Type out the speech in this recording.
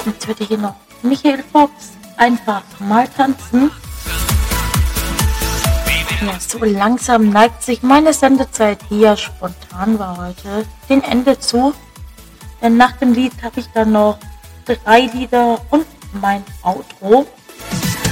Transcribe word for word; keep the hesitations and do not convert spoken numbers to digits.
Jetzt würde hier noch Michael Fox einfach mal tanzen. Ja, so langsam neigt sich meine Sendezeit hier, spontan war heute, dem Ende zu. Denn nach dem Lied habe ich dann noch drei Lieder und mein Outro.